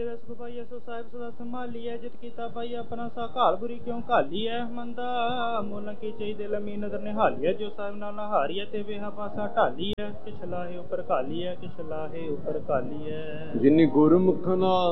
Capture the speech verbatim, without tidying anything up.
ਤੇਰਾ ਸੁਖ ਪਾਈਐ ਸੋ ਸਾਹਿਬ ਸਦਾ ਸੰਭਾਲੀਐ। ਜਿਤ ਕੀਤਾ ਪਾਈ ਆਪਣਾ ਸਾ ਘਾਲ ਬੁਰੀ ਕਿਉ ਘਾਲੀਐ। ਮੰਦਾ ਮੂਲਾਂ ਕੀ ਚਈ ਦਿਲ ਮੀ ਨਦਰ ਨਿਹਾਲੀਐ। ਜੋ ਸਾਹਿਬ ਨਾਲ ਹਾਰੀਐ ਤੇ ਵੇਹਾ ਪਾਸਾ ਢਾਲੀਐ। ਕਿਛ ਲਾਹੇ ਉਪਰ ਘਾਲੀਐ ਕਿਛ ਲਾਹੇ ਉਪਰ ਘਾਲੀਐ। ਜਿਨੀ ਗੁਰਮੁਖ ਨਾਲ